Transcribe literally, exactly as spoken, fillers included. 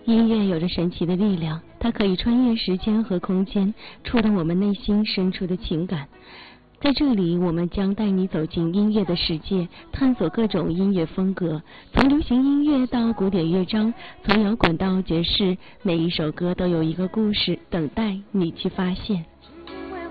音乐有着神奇的力量，它可以穿越时间和空间，触动我们内心深处的情感。在这里，我们将带你走进音乐的世界，探索各种音乐风格，从流行音乐到古典乐章，从摇滚到爵士，每一首歌都有一个故事等待你去发现。